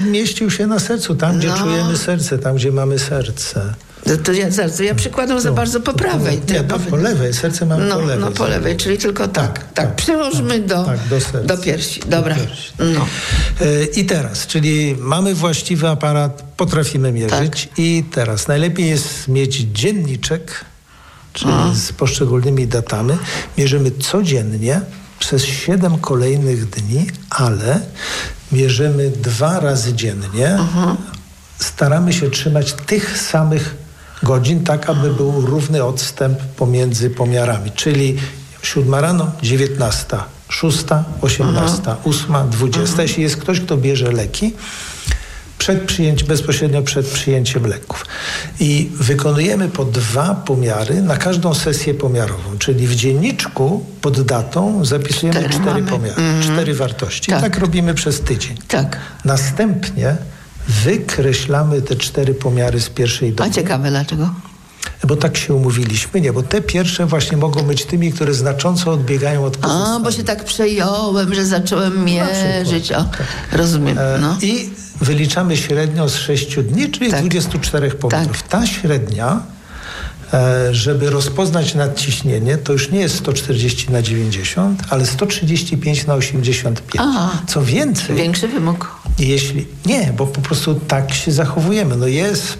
mieścił się na sercu, tam gdzie czujemy serce, tam gdzie mamy serce. To ja przykładam za bardzo po prawej. Po lewej, serce mam po lewej. No po lewej, czyli tylko tak. Przełożmy do piersi. Dobra. No. I teraz, czyli mamy właściwy aparat, potrafimy mierzyć i teraz najlepiej jest mieć dzienniczek, czyli z poszczególnymi datami. Mierzymy codziennie przez 7 kolejnych dni, ale mierzymy 2 razy dziennie. Staramy się trzymać tych samych godzin, tak aby był równy odstęp pomiędzy pomiarami. Czyli 7 rano, 19, 6, 18, 8, 20. Jeśli jest ktoś, kto bierze leki, bezpośrednio przed przyjęciem leków. I wykonujemy po 2 pomiary na każdą sesję pomiarową. Czyli w dzienniczku pod datą zapisujemy 4 pomiary, 4 wartości. Tak robimy przez tydzień. Tak. Następnie wykreślamy te 4 pomiary z pierwszej doby. A ciekawe dlaczego? Bo tak się umówiliśmy, bo te pierwsze właśnie mogą być tymi, które znacząco odbiegają od pozostałych. Bo się tak przejąłem, że zacząłem mierzyć. Rozumiem. I wyliczamy średnią z 6 dni, czyli 24 pomiarów. Ta średnia, żeby rozpoznać nadciśnienie, to już nie jest 140/90, ale 135/85. Co więcej... Większy wymóg. Bo po prostu tak się zachowujemy. Jest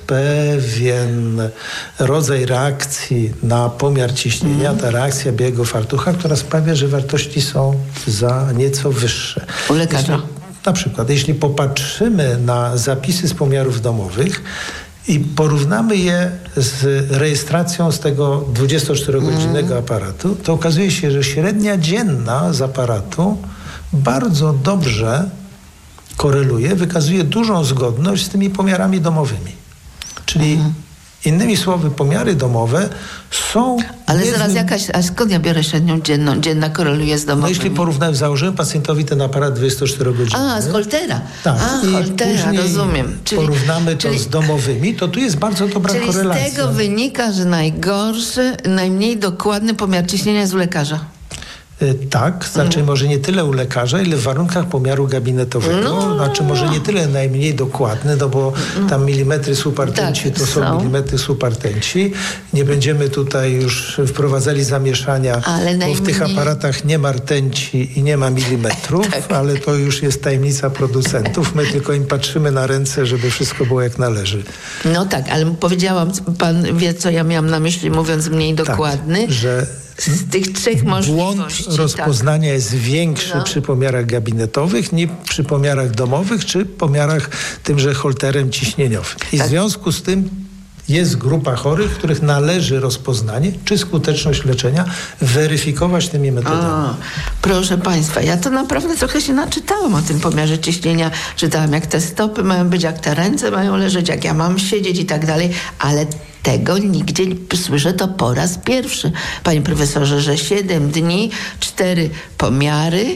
pewien rodzaj reakcji na pomiar ciśnienia, ta reakcja białego fartucha, która sprawia, że wartości są za nieco wyższe. U lekarza. Na przykład, jeśli popatrzymy na zapisy z pomiarów domowych i porównamy je z rejestracją z tego 24-godzinnego aparatu, to okazuje się, że średnia dzienna z aparatu bardzo dobrze koreluje, wykazuje dużą zgodność z tymi pomiarami domowymi. Czyli innymi słowy, pomiary domowe są... Ale zaraz a skąd ja biorę średnią dzienną? Dzienna koreluje z domowymi. Jeśli założymy pacjentowi ten aparat 24-godzinny. Z Holtera. Tak. Holtera, rozumiem. Porównamy to z domowymi, to tu jest bardzo dobra korelacja. Z tego wynika, że najmniej dokładny pomiar ciśnienia jest u lekarza. Tak, może nie tyle u lekarza, ile w warunkach pomiaru gabinetowego. Może nie tyle najmniej dokładny, bo tam milimetry subartenci to są milimetry subartenci. Nie będziemy tutaj już wprowadzali zamieszania, bo w tych aparatach nie ma rtęci i nie ma milimetrów, ale to już jest tajemnica producentów. My tylko im patrzymy na ręce, żeby wszystko było jak należy. Ale powiedziałam, pan wie, co ja miałam na myśli, mówiąc mniej dokładny. Że z tych 3 możliwości. Błąd rozpoznania jest większy przy pomiarach gabinetowych niż przy pomiarach domowych, czy pomiarach tymże holterem ciśnieniowym. I w związku z tym jest grupa chorych, których należy rozpoznanie czy skuteczność leczenia weryfikować tymi metodami. Proszę Państwa, ja to naprawdę trochę się naczytałam o tym pomiarze ciśnienia. Czytałam, jak te stopy mają być, jak te ręce mają leżeć, jak ja mam siedzieć i tak dalej, ale tego nigdzie słyszę to po raz pierwszy. Panie profesorze, że 7 dni, 4 pomiary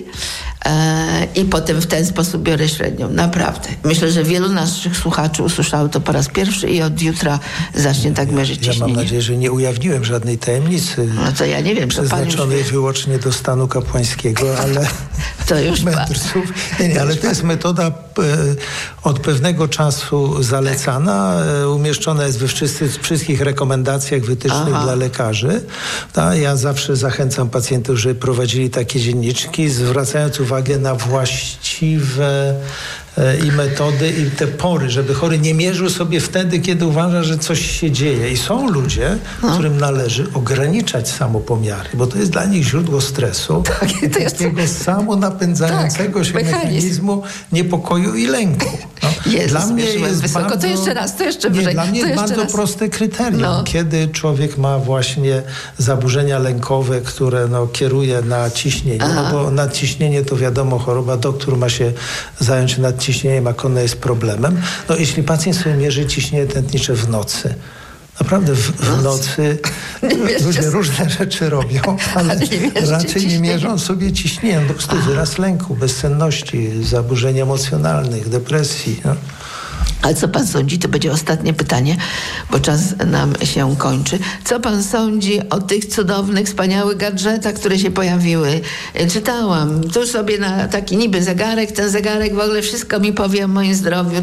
i potem w ten sposób biorę średnią. Naprawdę. Myślę, że wielu naszych słuchaczy usłyszało to po raz pierwszy i od jutra zacznie tak mierzyć ciśnienie. Ja mam nadzieję, że nie ujawniłem żadnej tajemnicy. To ja nie wiem, co pan już wie. Wyłącznie do stanu kapłańskiego, ale... To już mędrców. Ale to jest metoda od pewnego czasu zalecana. Umieszczona jest we wszystkich rekomendacjach wytycznych dla lekarzy. Ja zawsze zachęcam pacjentów, żeby prowadzili takie dzienniczki, zwracając uwagę na właściwe i metody, i te pory, żeby chory nie mierzył sobie wtedy, kiedy uważa, że coś się dzieje. I są ludzie, którym należy ograniczać samopomiary, bo to jest dla nich źródło stresu, takiego samonapędzającego się mechanizmu niepokoju i lęku. Dla mnie jest wysoko. Bardzo, to jeszcze raz, to jeszcze wyżej. Dla mnie jest bardzo proste kryterium. Kiedy człowiek ma właśnie zaburzenia lękowe, które kieruje na ciśnienie, bo nadciśnienie to wiadomo choroba, doktor ma się zająć nadciśnieniem, jak ono jest problemem. Jeśli pacjent sobie mierzy ciśnienie tętnicze w nocy, naprawdę w nocy ludzie różne rzeczy robią, ale raczej nie mierzą sobie ciśnienia. Po prostu wyraz lęku, bezsenności, zaburzeń emocjonalnych, depresji. Ale co pan sądzi, to będzie ostatnie pytanie, bo czas nam się kończy. Co pan sądzi o tych cudownych, wspaniałych gadżetach, które się pojawiły? Czytałam tu sobie na taki niby zegarek, ten zegarek w ogóle wszystko mi powie o moim zdrowiu.